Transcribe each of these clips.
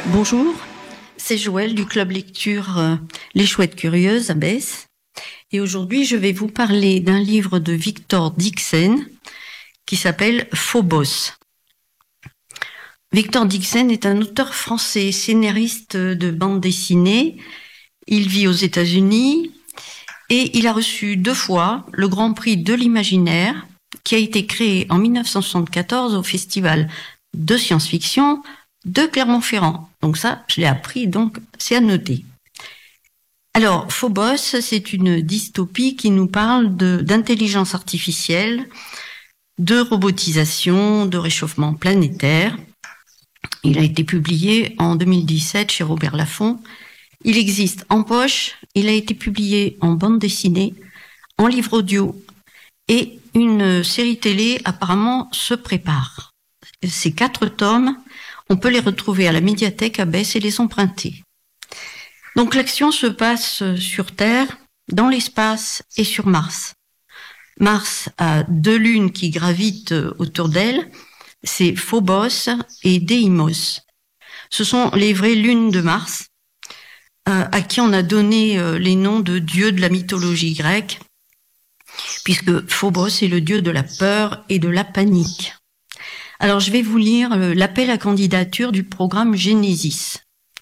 Bonjour, c'est Joëlle du club lecture Les Chouettes Curieuses à Besse. Et aujourd'hui, je vais vous parler d'un livre de Victor Dixen qui s'appelle Phobos. Victor Dixen est un auteur français, scénariste de bande dessinée. Il vit aux États-Unis et il a reçu 2 fois le Grand Prix de l'Imaginaire qui a été créé en 1974 au Festival de science-fiction de Clermont-Ferrand. Donc ça, je l'ai appris, donc c'est à noter. Alors, Phobos, c'est une dystopie qui nous parle d'intelligence artificielle, de robotisation, de réchauffement planétaire. Il a été publié en 2017 chez Robert Laffont. Il existe en poche, il a été publié en bande dessinée, en livre audio et une série télé apparemment se prépare. Ces 4 tomes, on peut les retrouver à la médiathèque à Besse et les emprunter. Donc l'action se passe sur Terre, dans l'espace et sur Mars. Mars a 2 lunes qui gravitent autour d'elle, c'est Phobos et Deimos. Ce sont les vraies lunes de Mars, à qui on a donné les noms de dieux de la mythologie grecque, puisque Phobos est le dieu de la peur et de la panique. Alors je vais vous lire l'appel à candidature du programme Genesis.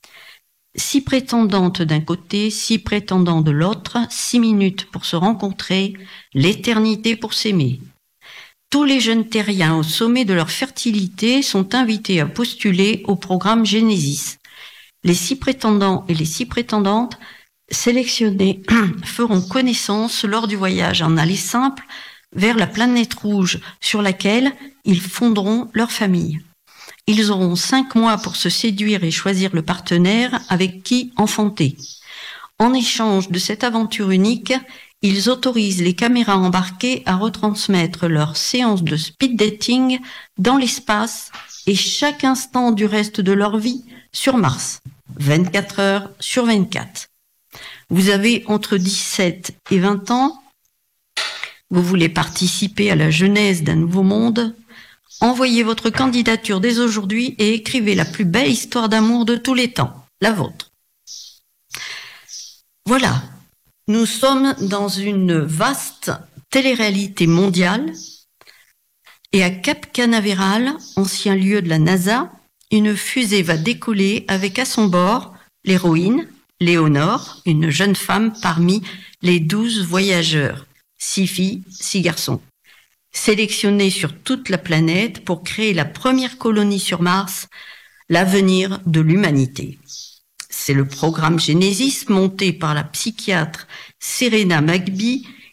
6 prétendantes d'un côté, 6 prétendants de l'autre, 6 minutes pour se rencontrer, l'éternité pour s'aimer. Tous les jeunes terriens au sommet de leur fertilité sont invités à postuler au programme Genesis. Les 6 prétendants et les 6 prétendantes sélectionnés feront connaissance lors du voyage en aller simple vers la planète rouge sur laquelle ils fonderont leur famille. Ils auront 5 mois pour se séduire et choisir le partenaire avec qui enfanter. En échange de cette aventure unique, ils autorisent les caméras embarquées à retransmettre leur séance de speed dating dans l'espace et chaque instant du reste de leur vie sur Mars, 24 heures sur 24. Vous avez entre 17 et 20 ans. Vous voulez participer à la genèse d'un nouveau monde? Envoyez votre candidature dès aujourd'hui et écrivez la plus belle histoire d'amour de tous les temps, la vôtre. Voilà, nous sommes dans une vaste télé-réalité mondiale et à Cap Canaveral, ancien lieu de la NASA, une fusée va décoller avec à son bord l'héroïne, Léonore, une jeune femme parmi les 12 voyageurs, 6 filles, 6 garçons. Sélectionnés sur toute la planète pour créer la première colonie sur Mars, l'avenir de l'humanité. C'est le programme Genesis monté par la psychiatre Serena McBee